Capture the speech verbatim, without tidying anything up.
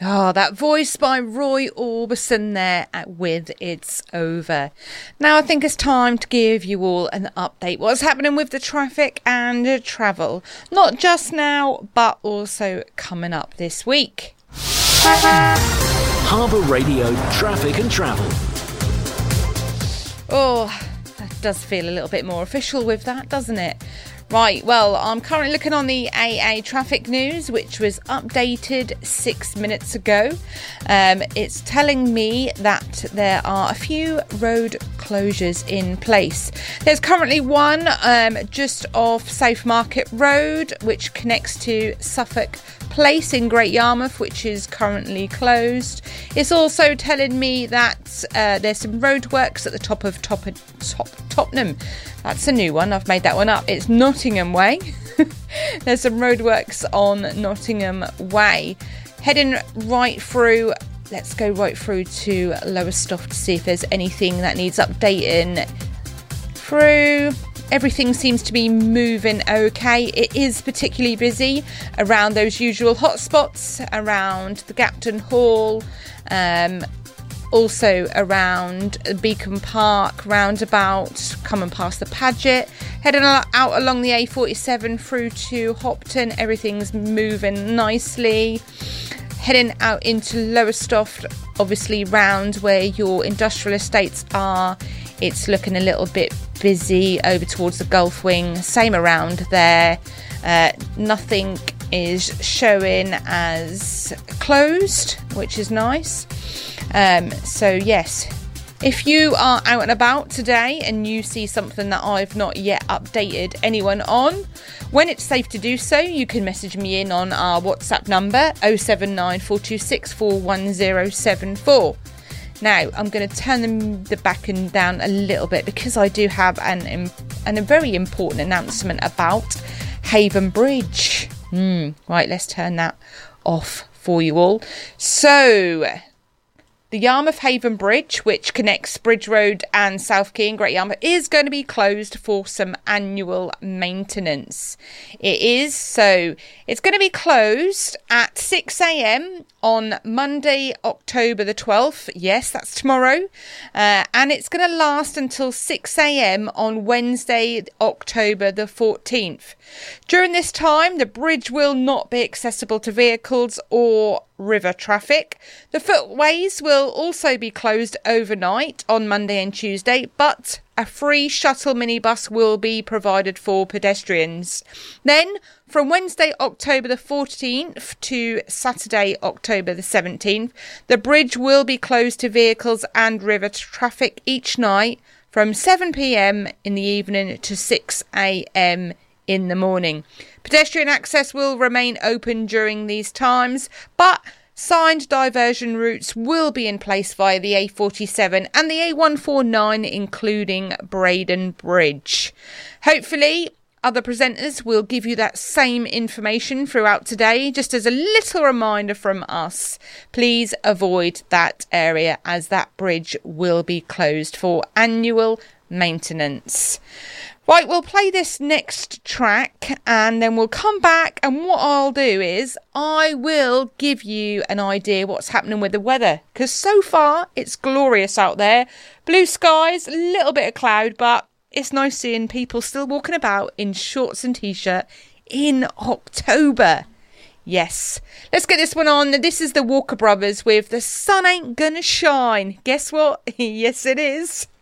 Oh, that voice by Roy Orbison there at with It's Over. Now I think it's time to give you all an update. What's happening with the traffic and uh, travel. Not just now, but also coming up this week. Harbour Radio Traffic and Travel. Oh, that does feel a little bit more official with that, doesn't it? Right, well, I'm currently looking on the A A traffic news, which was updated six minutes ago. Um, it's telling me that there are a few road closures in place. There's currently one um, just off South Market Road, which connects to Suffolk Place in Great Yarmouth, which is currently closed. It's also telling me that uh, there's some roadworks at the top of Top- Top- Tottenham. That's a new one. I've made that one up. It's Nottingham Way. There's some roadworks on Nottingham Way. Heading right through, let's go right through to Lowestoft to see if there's anything that needs updating. Through, everything seems to be moving okay. It is particularly busy around those usual hotspots, around the Gapton Hall, um, also around Beacon Park, roundabout, coming past the Paget, heading out along the A forty-seven through to Hopton. Everything's moving nicely. Heading out into Lowestoft, obviously round where your industrial estates are, it's looking a little bit busy over towards the Gulf Wing. Same around there. Uh, nothing is showing as closed, which is nice. Um, so yes, if you are out and about today and you see something that I've not yet updated anyone on, when it's safe to do so, you can message me in on our WhatsApp number oh seven nine four two six four one oh seven four. Now I'm going to turn the, the back and down a little bit because I do have an, an a very important announcement about Haven Bridge. Mm, right, let's turn that off for you all. So, the Yarmouth Haven Bridge, which connects Bridge Road and South Quay in Great Yarmouth, is going to be closed for some annual maintenance. It is, so it's going to be closed at six a.m. on Monday, October the twelfth. Yes, that's tomorrow. Uh, and it's going to last until six a.m. on Wednesday, October the fourteenth. During this time, the bridge will not be accessible to vehicles or river traffic. The footways will also be closed overnight on Monday and Tuesday, but a free shuttle minibus will be provided for pedestrians. Then, from Wednesday, October the fourteenth to Saturday, October the seventeenth, the bridge will be closed to vehicles and river traffic each night from seven p.m. in the evening to six a.m. in the morning. Pedestrian access will remain open during these times, but signed diversion routes will be in place via the A forty-seven and the A one forty-nine, including Braden Bridge. Hopefully, other presenters will give you that same information throughout today. Just as a little reminder from us, please avoid that area as that bridge will be closed for annual maintenance. Right, we'll play this next track and then we'll come back, and what I'll do is I will give you an idea what's happening with the weather, because so far it's glorious out there. Blue skies, a little bit of cloud, but it's nice seeing people still walking about in shorts and t-shirt in October. Yes, let's get this one on. This is the Walker Brothers with The Sun Ain't Gonna Shine. Guess what? Yes, it is.